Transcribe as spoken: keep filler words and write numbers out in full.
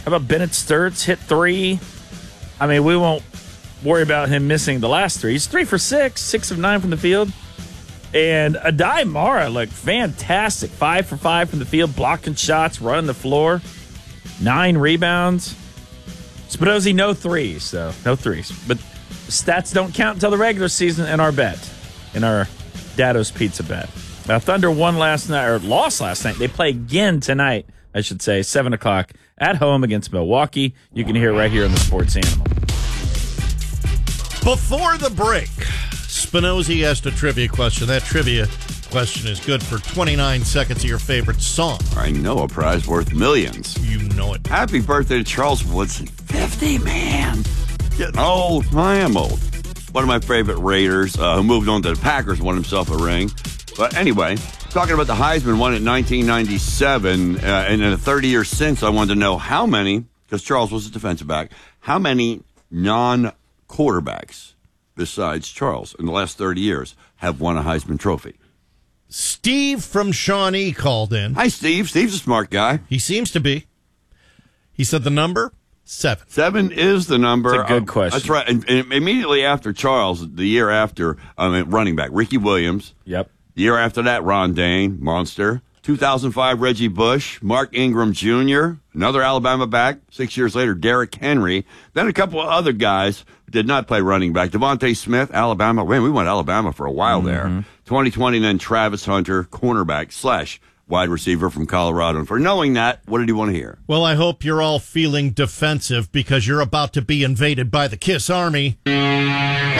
How about Bennett Sturts hit three? I mean, we won't worry about him missing the last three. He's three for six, six of nine from the field. And Adai Mara looked fantastic. Five for five from the field, blocking shots, running the floor. Nine rebounds. Spinozzi, no threes, though. No threes. But stats don't count until the regular season in our bet, in our Dado's Pizza bet. Now, Thunder won last night, or lost last night. They play again tonight, I should say, seven o'clock at home against Milwaukee. You can hear it right here on the Sports Animal. Before the break, Spinozzi asked a trivia question. That trivia question is good for twenty-nine seconds of your favorite song. I know a prize worth millions. You know it. Happy birthday to Charles Woodson. fifty, man. Getting old. I am old. One of my favorite Raiders uh, who moved on to the Packers won himself a ring. But anyway, talking about the Heisman won in nineteen ninety-seven, uh, and in the thirty years since, I wanted to know how many, because Charles was a defensive back, how many non-quarterbacks besides Charles in the last thirty years have won a Heisman Trophy. Steve from Shawnee called in. Hi, Steve. Steve's a smart guy. He seems to be. He said the number, seven. Seven is the number. That's a good um, question. That's right. And, and immediately after Charles, the year after, um, running back, Ricky Williams. Yep. The year after that, Ron Dane, monster. two thousand five, Reggie Bush. Mark Ingram Junior, another Alabama back. Six years later, Derrick Henry. Then a couple of other guys did not play running back. Devontae Smith, Alabama. Man, we went Alabama for a while there. Mm-hmm. twenty twenty, then Travis Hunter, cornerback slash wide receiver from Colorado. And for knowing that, what did he want to hear? Well, I hope you're all feeling defensive because you're about to be invaded by the KISS Army.